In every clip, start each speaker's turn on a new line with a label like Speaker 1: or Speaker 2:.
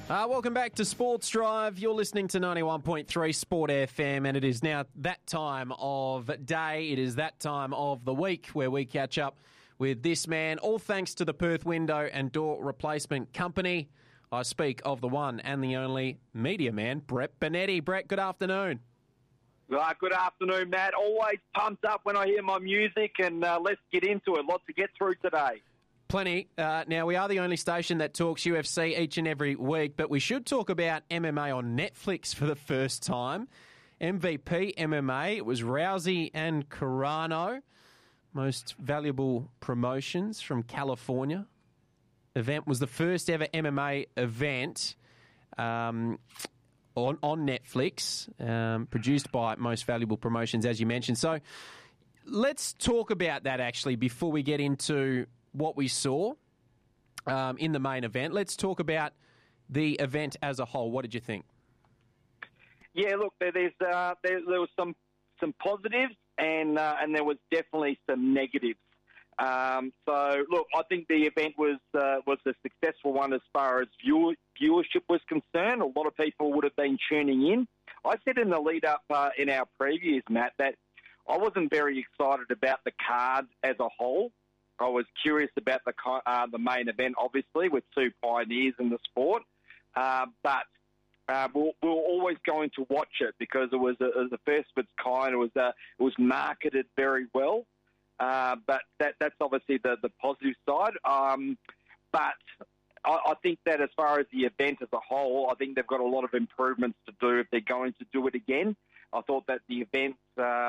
Speaker 1: Welcome back to Sports Drive. You're listening to 91.3 Sport FM, and it is now that time of day. It is that time of the week where we catch up with this man, all thanks to the Perth Window and Door Replacement Company. I speak of the one and the only media man, Brett Bonetti. Brett, good afternoon.
Speaker 2: Good afternoon, Matt. Always pumped up when I hear my music, and let's get into it. Lots to get through today.
Speaker 1: Plenty. Now, we are the only station that talks UFC each and every week, but we should talk about MMA on Netflix for the first time. MVP MMA, it was Rousey and Carano, most valuable promotions from California. Event was the first ever MMA event on Netflix, produced by Most Valuable Promotions, as you mentioned. So let's talk about that, actually, before we get into what we saw in the main event. Let's talk about the event as a whole. What did you think?
Speaker 2: Yeah, look, there was some positives and there was definitely some negatives. So, look, I think the event was a successful one as far as viewership was concerned. A lot of people would have been tuning in. I said in the lead-up in our previews, Matt, that I wasn't very excited about the card as a whole. I was curious about the main event, obviously, with two pioneers in the sport. But we were always going to watch it because it was the first of its kind. It was marketed very well. But that's obviously the positive side. But I think that as far as the event as a whole, I think they've got a lot of improvements to do if they're going to do it again. I thought that the event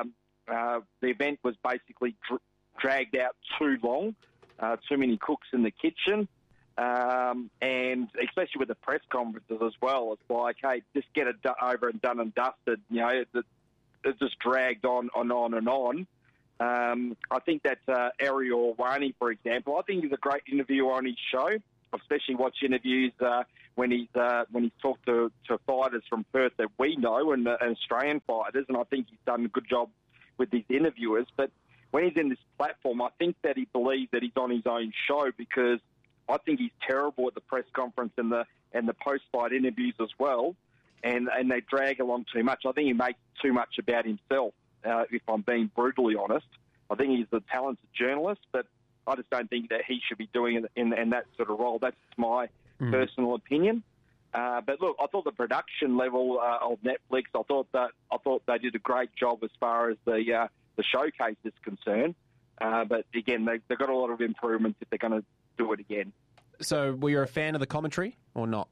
Speaker 2: was basically dragged out too long, too many cooks in the kitchen, and especially with the press conferences as well. It's like, hey, just get it over and done and dusted. You know, it just dragged on and on. I think that Ariel Helwani, for example, I think he's a great interviewer on his show. Especially watch interviews when he's talked to fighters from Perth that we know and Australian fighters, and I think he's done a good job with these interviewers. But when he's in this platform, I think that he believes that he's on his own show, because I think he's terrible at the press conference and the post-fight interviews as well, and they drag along too much. I think he makes too much about himself, if I'm being brutally honest. I think he's a talented journalist, but I just don't think that he should be doing it in that sort of role. That's my personal opinion. But look, I thought the production level of Netflix, I thought they did a great job as far as the showcase is concerned. But again, they've got a lot of improvements if they're going to do it again. So,
Speaker 1: were you a fan of the commentary or not?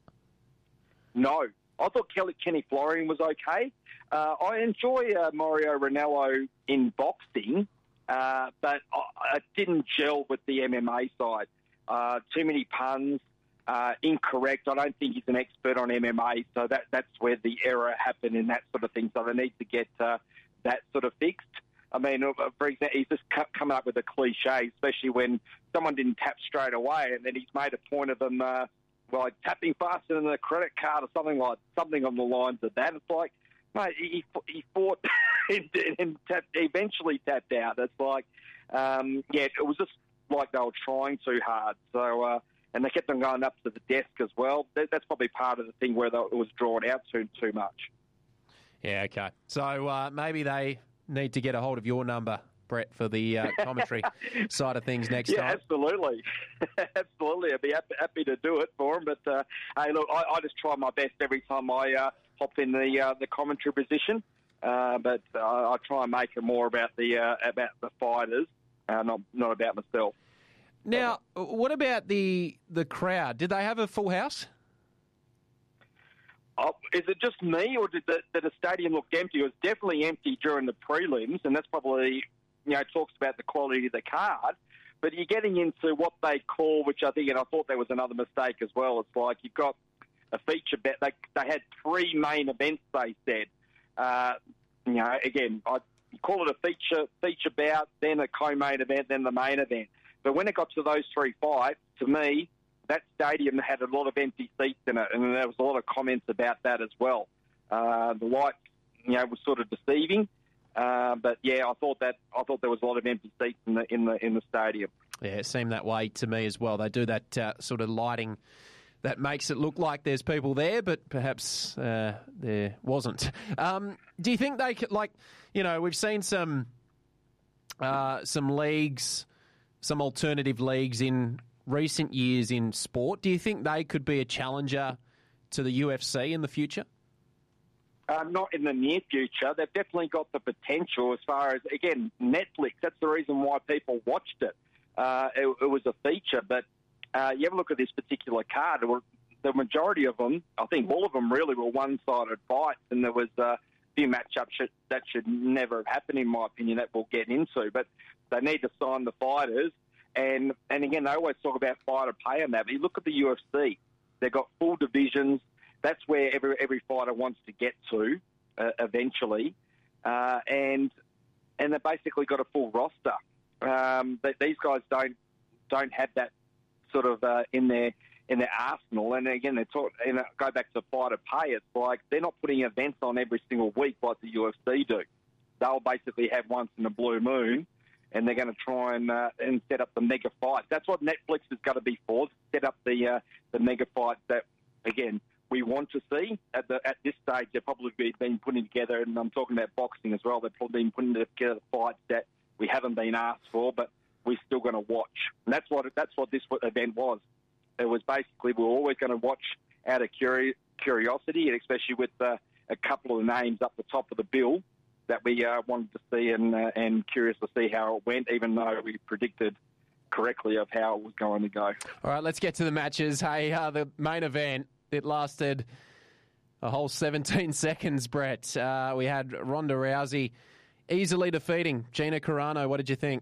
Speaker 2: No, I thought Kenny Florian was okay. I enjoy Mario Ranallo in boxing. But I didn't gel with the MMA side. Too many puns, incorrect. I don't think he's an expert on MMA, so that's where the error happened in that sort of thing. So they need to get that sort of fixed. I mean, for example, he's just coming up with a cliche, especially when someone didn't tap straight away, and then he's made a point of them, tapping faster than a credit card or something on the lines of that. It's like, mate, he fought and eventually tapped out. It's like, it was just like they were trying too hard. So, and they kept on going up to the desk as well. That's probably part of the thing where it was drawn out too much.
Speaker 1: Yeah, okay. So maybe they need to get a hold of your number, Brett, for the commentary side of things next time.
Speaker 2: Yeah, absolutely. Absolutely. I'd be happy to do it for them. But, hey, look, I just try my best every time I hop in the commentary position. But I try and make it more about the fighters, not about myself.
Speaker 1: Now, what about the crowd? Did they have a full house?
Speaker 2: Is it just me, or did the stadium look empty? It was definitely empty during the prelims, and that's probably, talks about the quality of the card. But you're getting into what they call, which I think, and I thought there was another mistake as well. It's like you've got a feature bet. They had three main events, they said. Again, I call it a feature bout, then a co-main event, then the main event. But when it got to those three fights, to me, that stadium had a lot of empty seats in it, and there was a lot of comments about that as well. The lights, was sort of deceiving. But yeah, I thought there was a lot of empty seats in the stadium.
Speaker 1: Yeah, it seemed that way to me as well. They do that sort of lighting that makes it look like there's people there, but perhaps there wasn't. Do you think they could, we've seen some leagues, some alternative leagues in recent years in sport. Do you think they could be a challenger to the UFC in the future?
Speaker 2: Not in the near future. They've definitely got the potential as far as, again, Netflix. That's the reason why people watched it. It was a feature, but you have a look at this particular card. The majority of them, I think all of them really were one-sided fights, and there was a few matchups that should never have happened, in my opinion, that we'll get into. But they need to sign the fighters. And again, they always talk about fighter pay and that. But you look at the UFC. They've got full divisions. That's where every fighter wants to get to eventually, and they've basically got a full roster. But these guys don't have that sort of in their arsenal. And again, go back to fighter pay. It's like they're not putting events on every single week like the UFC do. They'll basically have once in a blue moon, and they're going to try and set up the mega fights. That's what Netflix is going to be for. Set up the mega fights that, again, we want to see. At this stage, they've probably been putting together, and I'm talking about boxing as well, they've probably been putting together fights that we haven't been asked for, but we're still going to watch. And that's what this event was. It was basically we're always going to watch out of curiosity, and especially with a couple of the names up the top of the bill that we wanted to see and curious to see how it went, even though we predicted correctly of how it was going to go.
Speaker 1: All right, let's get to the matches. Hey, the main event, it lasted a whole 17 seconds, Brett. We had Ronda Rousey easily defeating Gina Carano. What did you think?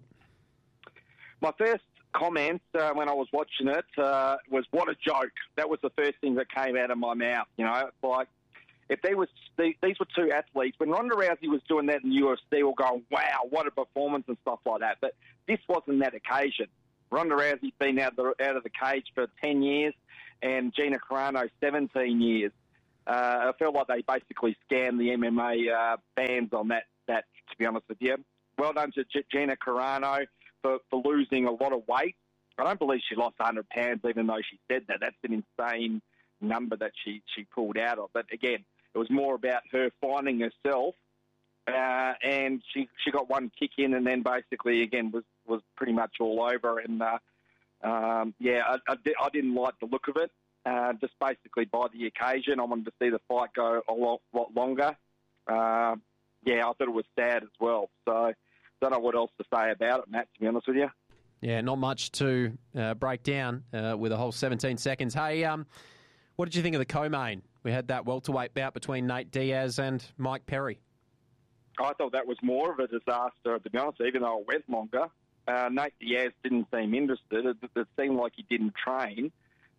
Speaker 2: My first comment when I was watching it was, what a joke. That was the first thing that came out of my mouth. It's like, if these were two athletes, when Ronda Rousey was doing that in the UFC, we're going, wow, what a performance and stuff like that. But this wasn't that occasion. Ronda Rousey's been out of the cage for 10 years, and Gina Carano 17 years. I felt like they basically scammed the MMA fans on that, to be honest with you. Well done to Gina Carano for losing a lot of weight. I don't believe she lost 100 pounds, even though she said that. That's an insane number that she pulled out of. But again, it was more about her finding herself, and she got one kick in, and then basically again was pretty much all over. And I didn't like the look of it. Just basically by the occasion, I wanted to see the fight go a lot longer. I thought it was sad as well. So don't know what else to say about it, Matt, to be honest with you.
Speaker 1: Yeah, not much to break down with a whole 17 seconds. Hey, what did you think of the co-main? We had that welterweight bout between Nate Diaz and Mike Perry.
Speaker 2: I thought that was more of a disaster, to be honest, even though it went longer. Nate Diaz didn't seem interested. It seemed like he didn't train.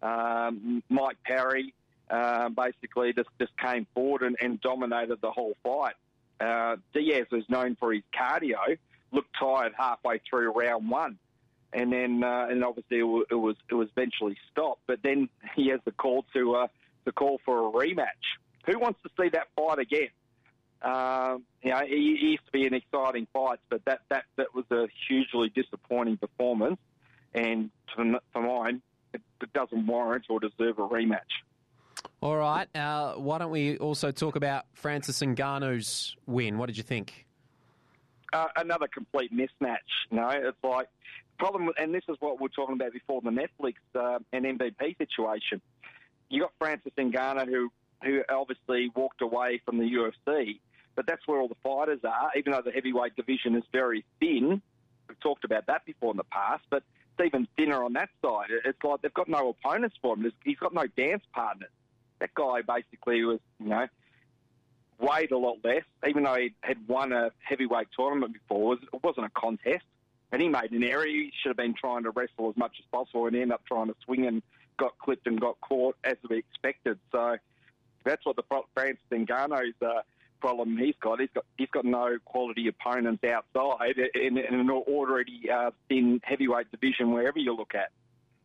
Speaker 2: Mike Perry basically just came forward and dominated the whole fight. Diaz was known for his cardio, looked tired halfway through round one. And then, obviously, it was eventually stopped. But then he has the call for a rematch. Who wants to see that fight again? It used to be an exciting fight, but that was a hugely disappointing performance. And for mine, it doesn't warrant or deserve a rematch.
Speaker 1: All right. Why don't we also talk about Francis Ngannou's win? What did you think?
Speaker 2: Another complete mismatch. It's like problem, and this is what we were talking about before, the Netflix and MVP situation. You got Francis Ngannou who obviously walked away from the UFC, but that's where all the fighters are. Even though the heavyweight division is very thin, we've talked about that before in the past, but it's even thinner on that side. It's like they've got no opponents for him. He's got no dance partners. That guy basically was, weighed a lot less, even though he had won a heavyweight tournament before. It wasn't a contest, and he made an error. He should have been trying to wrestle as much as possible and ended up trying to swing and got clipped and got caught as we expected. So that's what the Francis Ngannou's problem he's got. He's got no quality opponents outside in an already thin heavyweight division wherever you look at.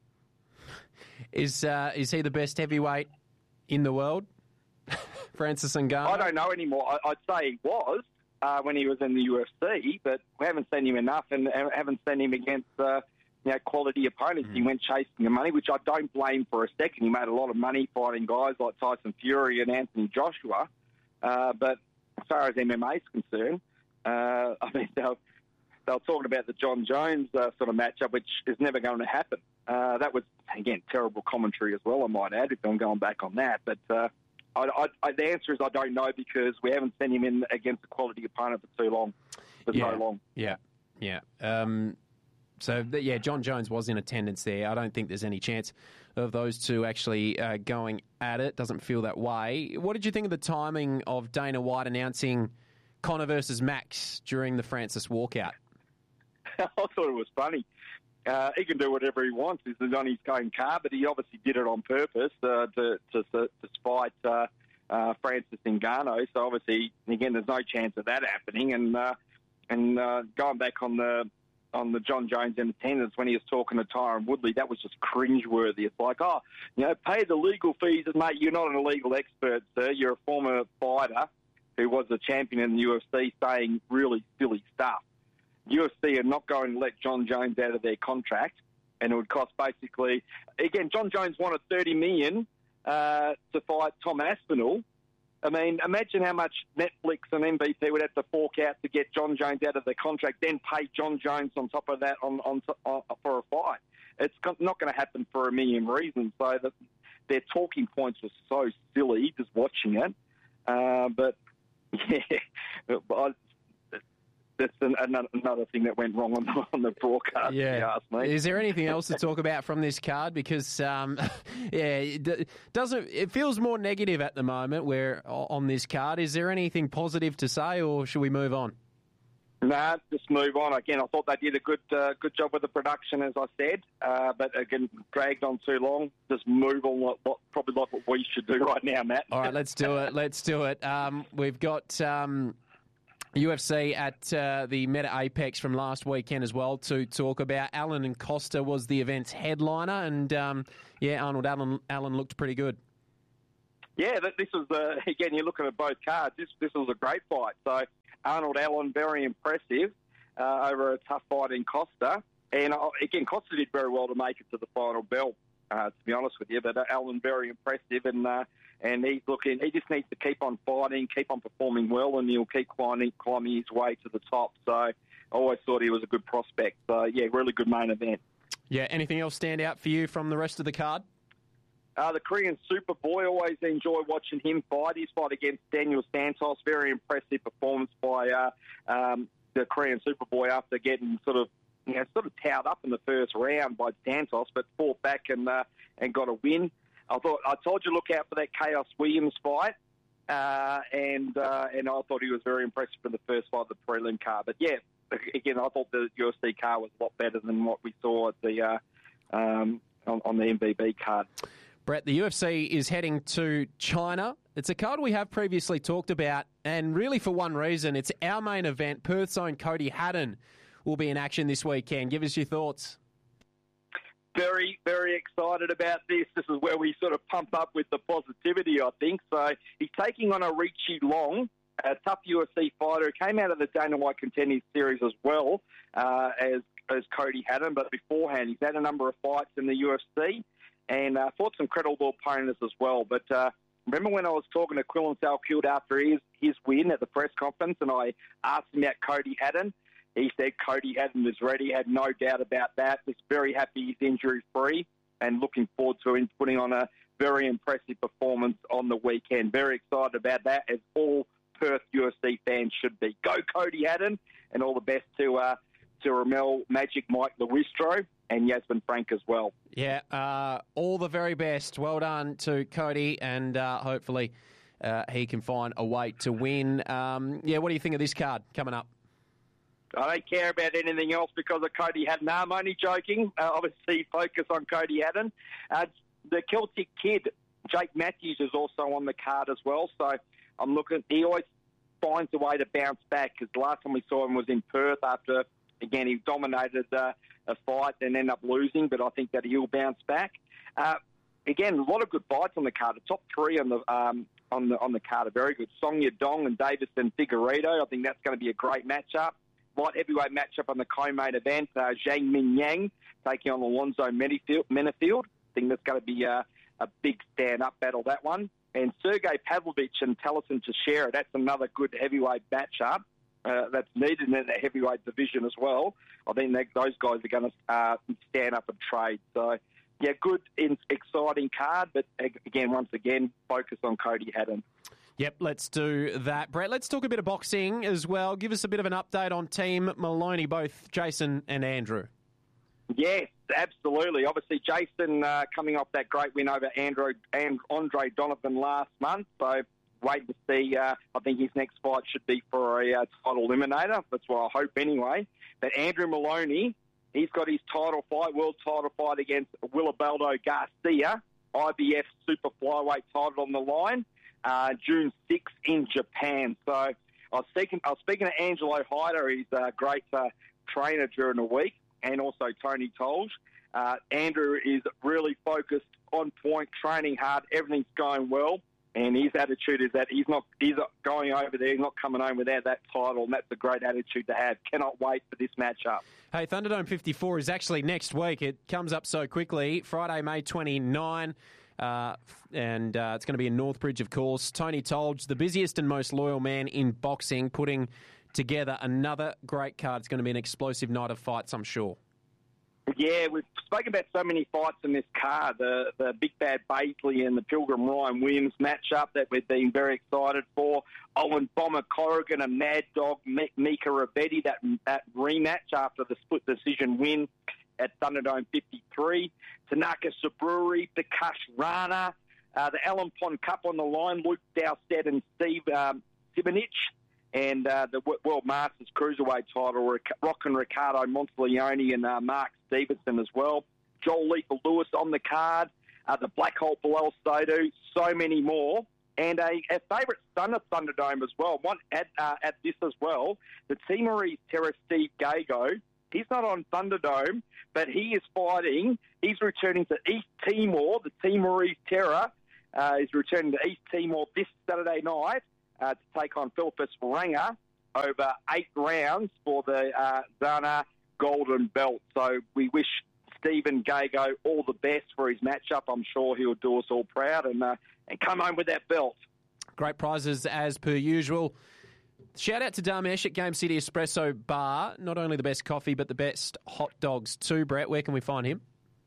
Speaker 1: Is he the best heavyweight in the world? Francis Ngannou?
Speaker 2: I don't know anymore. I'd say he was when he was in the UFC, but we haven't seen him enough and haven't seen him against quality opponents. He went chasing the money, which I don't blame for a second. He made a lot of money fighting guys like Tyson Fury and Anthony Joshua. But as far as MMA is concerned, I mean, they were talking about the John Jones sort of matchup, which is never going to happen. That was, again, terrible commentary as well, I might add, if I'm going back on that. But the answer is I don't know, because we haven't sent him in against a quality opponent for too long. So long.
Speaker 1: Yeah. John Jones was in attendance there. I don't think there's any chance of those two actually going at it. Doesn't feel that way. What did you think of the timing of Dana White announcing Conor versus Max during the Francis walkout?
Speaker 2: I thought it was funny. He can do whatever he wants. This is on his own car, but he obviously did it on purpose to spite Francis Ngannou. So obviously, again, there's no chance of that happening. And going back on the John Jones in attendance when he was talking to Tyron Woodley, that was just cringeworthy. It's like, pay the legal fees. Mate, you're not an legal expert, sir. You're a former fighter who was a champion in the UFC saying really silly stuff. UFC are not going to let John Jones out of their contract, and it would cost basically, again, John Jones wanted $30 million to fight Tom Aspinall. I mean, imagine how much Netflix and MVP would have to fork out to get John Jones out of their contract, then pay John Jones on top of that for a fight. It's not going to happen for a million reasons. So their talking points were so silly just watching it. But that's another thing that went wrong on the broadcast, if you ask me.
Speaker 1: Is there anything else to talk about from this card? Because, it feels more negative at the moment on this card. Is there anything positive to say, or should we move on?
Speaker 2: Nah, just move on. Again, I thought they did a good job with the production, as I said. But again, dragged on too long. Just move on. Probably like what we should do right now, Matt.
Speaker 1: All right, let's do it. We've got UFC at the Meta Apex from last weekend as well to talk about. Allen and Costa was the event's headliner, and Arnold Allen looked pretty good.
Speaker 2: Yeah, this was again. You're looking at both cards. This was a great fight. So Arnold Allen, very impressive over a tough fight in Costa, and again, Costa did very well to make it to the final bell. To be honest with you, but Allen very impressive, and he's looking. He just needs to keep on fighting, keep on performing well, and he'll keep climbing his way to the top. So I always thought he was a good prospect. So yeah, really good main event.
Speaker 1: Yeah. Anything else stand out for you from the rest of the card?
Speaker 2: The Korean Superboy, always enjoy watching him fight. His fight against Daniel Santos, very impressive performance by the Korean Superboy after getting sort of towed up in the first round by Santos, but fought back and got a win. I told you look out for that Chaos Williams fight, and I thought he was very impressive for the first fight of the prelim card. But yeah, again, I thought the UFC card was a lot better than what we saw at the on the MVB card.
Speaker 1: Brett, the UFC is heading to China. It's a card we have previously talked about, and really for one reason. It's our main event. Perth's own Cody Haddon will be in action this weekend. Give us your thoughts.
Speaker 2: Very, very excited about this. This is where we sort of pump up with the positivity, I think. So he's taking on a Richie Long, a tough UFC fighter who came out of the Dana White Contenders Series as well as Cody Haddon. But beforehand, he's had a number of fights in the UFC and fought some credible opponents as well. But remember when I was talking to Quillan Salkeld after his win at the press conference, and I asked him about Cody Haddon? He said Cody Haddon is ready, had no doubt about that. He's very happy he's injury-free and looking forward to him putting on a very impressive performance on the weekend. Very excited about that, as all Perth UFC fans should be. Go Cody Haddon, and all the best to Ramel Magic Mike Lewistro and Yasmin Frank as well.
Speaker 1: Yeah, all the very best. Well done to Cody, and hopefully he can find a way to win. What do you think of this card coming up?
Speaker 2: I don't care about anything else because of Cody Haddon. No, I'm only joking. Obviously, focus on Cody Haddon. The Celtic kid, Jake Matthews, is also on the card as well. So I'm looking. He always finds a way to bounce back, because the last time we saw him was in Perth after, again, he dominated a fight and ended up losing, but I think that he'll bounce back. Again, a lot of good fights on the card. The top three on the card are very good. Song Yadong and Davison Figueiredo. I think that's going to be a great matchup. light heavyweight matchup on the co-main event. Zhang Min Yang taking on Alonzo Menafield. I think that's going to be a big stand-up battle, that one. And Sergey Pavlovich and Taliesin Teixeira, that's another good heavyweight matchup that's needed in the heavyweight division as well. I think those guys are going to stand up and trade. So, yeah, good, exciting card, but once again, focus on Cody Haddon.
Speaker 1: Yep, let's do that. Brett, let's talk a bit of boxing as well. Give us a bit of an update on Team Maloney, both Jason and Andrew.
Speaker 2: Yes, absolutely. Obviously, Jason coming off that great win over Andre Donovan last month. So, wait to see. I think his next fight should be for a title eliminator. That's what I hope anyway. But Andrew Maloney, he's got his world title fight against Wilibaldo Garcia, IBF super flyweight title on the line, June 6th in Japan. So I was speaking to Angelo Hyder. He's a great trainer during the week, and also Tony Tolge. Andrew is really focused, on point, training hard. Everything's going well. And his attitude is that he's not going over there, he's not coming home without that title, and that's a great attitude to have. Cannot wait for this matchup.
Speaker 1: Hey, Thunderdome 54 is actually next week. It comes up so quickly. Friday, May 29, and it's going to be in Northbridge, of course. Tony Tolge, the busiest and most loyal man in boxing, putting together another great card. It's going to be an explosive night of fights, I'm sure.
Speaker 2: Yeah, we've spoken about so many fights in this card. The Big Bad Baisley and the Pilgrim Ryan Williams matchup that we've been very excited for. Owen Bomber Corrigan and Mad Dog Mika Ravetti, that rematch after the split decision win at Thunderdome 53. Tanaka Saburi, Prakash Rana, the Allen Pond Cup on the line, Luke Dowstead and Steve Simonich. And the World Masters Cruiserweight title, Rockin' Ricardo Monteleone and Mark Stevenson as well. Joel Lethal Lewis on the card, the Black Hole Bilal Soto, so many more. And a favourite son of Thunderdome as well. One at this as well, the Timorese terror Steve Gago. He's not on Thunderdome, but he is fighting. He's returning to East Timor. The Timorese terror is returning to East Timor this Saturday night to take on Philippus Varanga over 8 rounds for the Zana Golden Belt. So we wish Stephen Gago all the best for his matchup. I'm sure he'll do us all proud and come home with that belt.
Speaker 1: Great prizes as per usual. Shout out to Dharmesh at Game City Espresso Bar. Not only the best coffee, but the best hot dogs too, Brett. Where can we find him?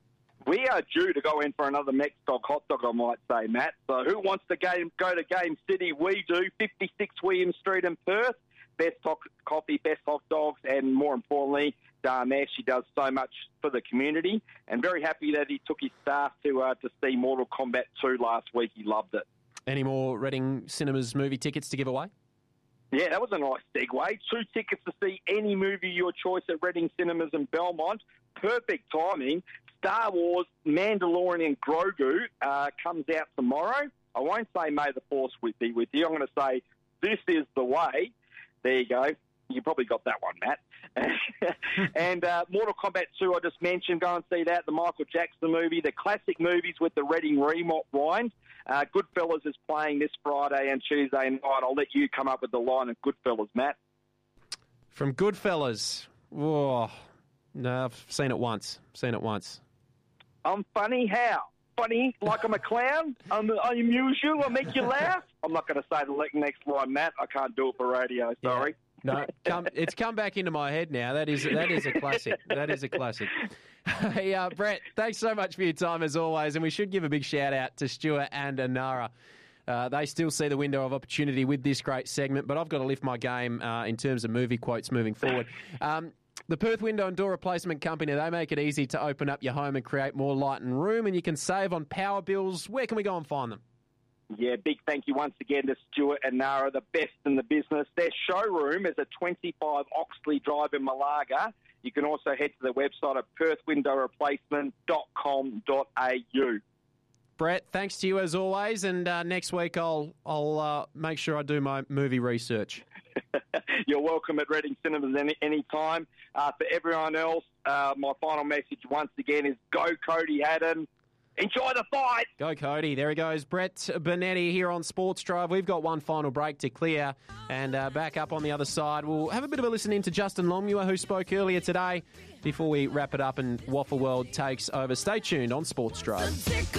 Speaker 2: We are due to go in for another Mex-Dog hot dog, I might say, Matt. So who wants to go to Game City? We do. 56 William Street in Perth. Best coffee, best hot dogs, and more importantly, Dharmesh. He does so much for the community. And very happy that he took his staff to see Mortal Kombat 2 last week. He loved it. Any
Speaker 1: more Reading Cinemas movie tickets to give away?
Speaker 2: Yeah, that was a nice segue. 2 tickets to see any movie your choice at Reading Cinemas in Belmont. Perfect timing. Star Wars Mandalorian Grogu comes out tomorrow. I won't say May the Force be with you. I'm going to say this is the way. There you go. You probably got that one, Matt. And Mortal Kombat 2, I just mentioned. Go and see that. The Michael Jackson movie. The classic movies with the Reading Rewind. Goodfellas is playing this Friday and Tuesday night. I'll let you come up with the line of Goodfellas, Matt.
Speaker 1: From Goodfellas. Oh, no, I've seen it once.
Speaker 2: I'm funny how? Funny like I'm a clown? I amuse you? I make you laugh? I'm not going to say the next line, Matt. I can't do it for radio, sorry.
Speaker 1: Yeah. No, it's come back into my head now. That is a classic. That is a classic. Hey, Brett, thanks so much for your time as always. And we should give a big shout out to Stuart and Anara. They still see the window of opportunity with this great segment, but I've got to lift my game in terms of movie quotes moving forward. The Perth Window and Door Replacement Company, they make it easy to open up your home and create more light and room, and you can save on power bills. Where can we go and find them?
Speaker 2: Yeah, big thank you once again to Stuart and Nara, the best in the business. Their showroom is at 25 Oxley Drive in Malaga. You can also head to their website at perthwindowreplacement.com.au.
Speaker 1: Brett, thanks to you as always, and next week I'll make sure I do my movie research.
Speaker 2: You're welcome at Reading Cinemas any time. For everyone else, my final message once again is go Cody Haddon. Enjoy the fight.
Speaker 1: Go Cody. There he goes. Brett Bonetti here on Sports Drive. We've got one final break to clear, and back up on the other side, we'll have a bit of a listen in to Justin Longmuir, who spoke earlier today, before we wrap it up and Waffle World takes over. Stay tuned on Sports Drive.